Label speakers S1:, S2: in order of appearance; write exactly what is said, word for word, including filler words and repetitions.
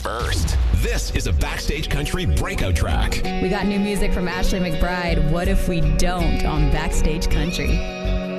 S1: first. This is a Backstage Country breakout track.
S2: We got new music from Ashley McBryde. What if we don't on Backstage Country?